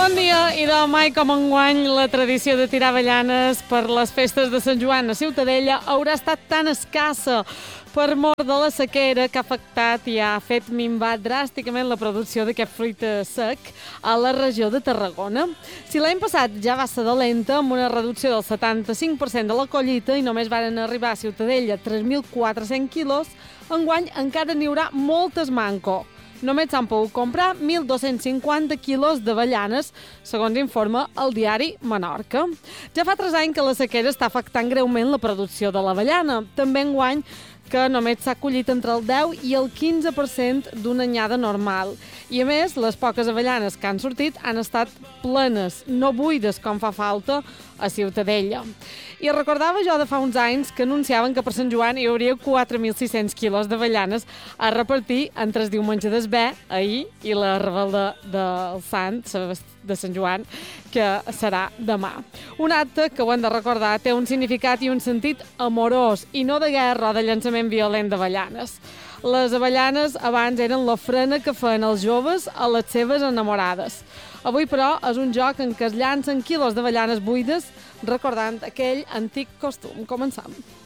Bon dia, i de mai com enguany la tradició de tirar avellanes per les festes de Sant Joan a Ciutadella haurà estat tan escassa per mor de la sequera que ha afectat i ha fet minvar dràsticament la producció d'aquest fruit sec a la regió de Tarragona. Si l'any passat ja va ser dolenta, amb una reducció del 75% de la collita i només varen arribar a Ciutadella 3.400 quilos, enguany encara n'hi haurà moltes manco. Només s'han pogut comprar 1.250 quilos d'avellanes, segons informa el diari Menorca. Ja fa 3 anys que la sequera està afectant greument la producció de l'avellana. També enguany que només s'ha collit entre el 10 i el 15% d'una anyada normal. I a més, les poques avellanes que han sortit han estat plenes, no buides com fa falta a Ciutadella. I recordava jo de fa uns anys que anunciaven que per Sant Joan hi hauria 4.600 quilos d'avellanes a repartir entre el diumenge d'Esbé, ahir, i la rebel·da del Sant, de Sant Joan, que serà demà. Un acte que, ho hem de recordar, té un significat i un sentit amorós, i no de guerra o de llançament violent d'avellanes. Les avellanes abans eren l'ofrena que feien els joves a les seves enamorades. Avui, però, és un joc en què es llancen quilos d'avellanes buides recordant aquell antic costum. Començam.